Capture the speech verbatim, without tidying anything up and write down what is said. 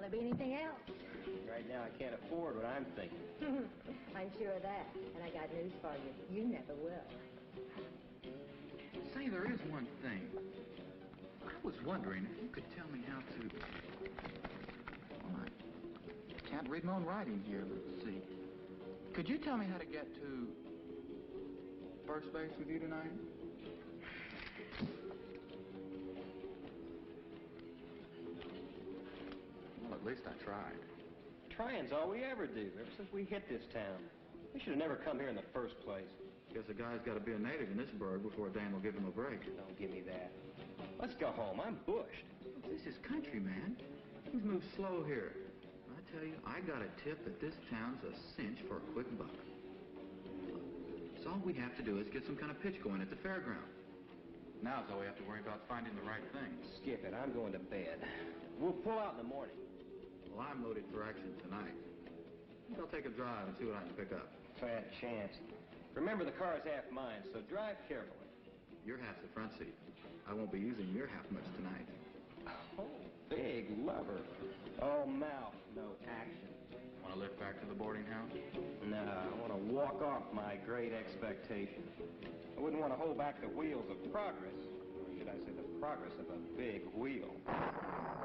there be anything else? Right now, I can't afford what I'm thinking. I'm sure of that. And I got news for you. You never will. Say, there is one thing. I was wondering if you could tell me how to... Well, I can't read my own writing here. Let's see. Could you tell me how to get to first base with you tonight? Well, at least I tried. Trying's all we ever do, ever since we hit this town. We should have never come here in the first place. Guess a guy's got to be a native in this burg before Dan will give him a break. Don't give me that. Let's go home. I'm bushed. This is country, man. Things move slow here. I tell you, I got a tip that this town's a cinch for a quick buck. So all we have to do is get some kind of pitch going at the fairground. Now's all we have to worry about finding the right thing. Skip it. I'm going to bed. We'll pull out in the morning. Well, I'm loaded for action tonight. I'll take a drive and see what I can pick up. Fat chance. Remember, the car's half mine, so drive carefully. Your half's the front seat. I won't be using your half much tonight. Oh, big lover. All mouth, no action. Want to lift back to the boarding house? No, I want to walk off my great expectation. I wouldn't want to hold back the wheels of progress. Or should I say the progress of a big wheel.